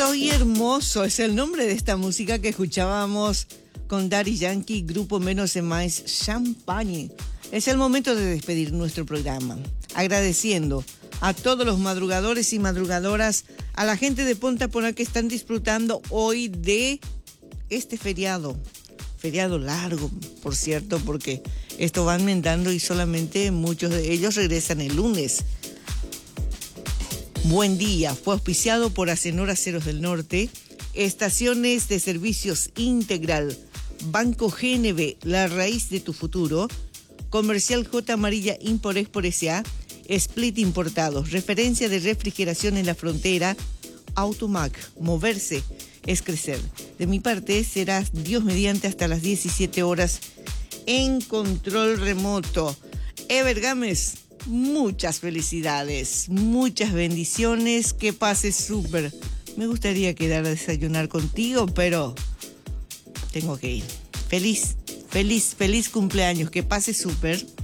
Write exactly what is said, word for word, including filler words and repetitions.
Estoy hermoso es el nombre de esta música que escuchábamos con Daddy Yankee, Grupo Menos es Más, Champagne. Es el momento de despedir nuestro programa, agradeciendo a todos los madrugadores y madrugadoras, a la gente de Ponta Poná que están disfrutando hoy de este feriado. Feriado largo, por cierto, porque esto va aumentando y solamente muchos de ellos regresan el lunes. Buen día, fue auspiciado por Acenor Aceros del Norte, Estaciones de Servicios Integral, Banco G N B, la raíz de tu futuro, Comercial J Amarilla Import Export S A, Split Importados, referencia de refrigeración en la frontera, Automac, moverse es crecer. De mi parte serás Dios mediante hasta las diecisiete horas en control remoto. Ever Gámez, muchas felicidades, muchas bendiciones, que pases súper. Me gustaría quedar a desayunar contigo, pero tengo que ir. Feliz, feliz, feliz cumpleaños, que pases súper.